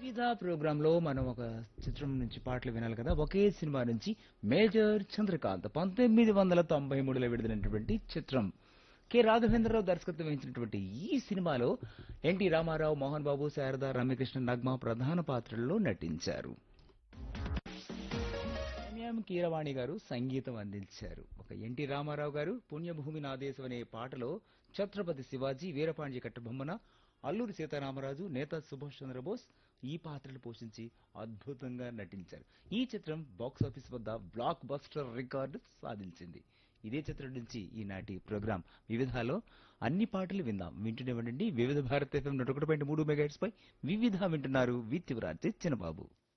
వివిధ ప్రోగ్రామ్ లో మనం ఒక చిత్రం నుంచి పాటలు వినాలి కదా. ఒకే సినిమా నుంచి మేజర్ చంద్రకాంత్ 1993లో విడుదలైనటువంటి చిత్రం. రాఘవేంద్రరావు దర్శకత్వం వహించినటువంటి ఈ సినిమాలో ఎన్టీ రామారావు, మోహన్ బాబు, శారద, రమ్యకృష్ణ, నగ్మ ప్రధాన పాత్రల్లో నటించారు. కీరవాణి గారు సంగీతం అందించారు. ఒక ఎన్టీ రామారావు గారు పుణ్యభూమి నా దేశం అనే పాటలో ఛత్రపతి శివాజీ, వీరపాండ్య కట్టబొమ్మన, అల్లూరి సీతారామరాజు, నేత సుభాష్ చంద్రబోస్ ఈ పాత్రలు పోషించి అద్భుతంగా నటించారు. ఈ చిత్రం బాక్సాఫీస్ వద్ద బ్లాక్ బస్టర్ రికార్డు సాధించింది. ఇదే చిత్రం నుంచి ఈనాటి ప్రోగ్రాం వివిధలో అన్ని పాటలు విందాం. వింటూనే ఉండండి వివిధ భారత FM 101.3 మెగాహెర్ట్జ్ పై. వివిధ వింటున్నారు విత్ చిన్నబాబు.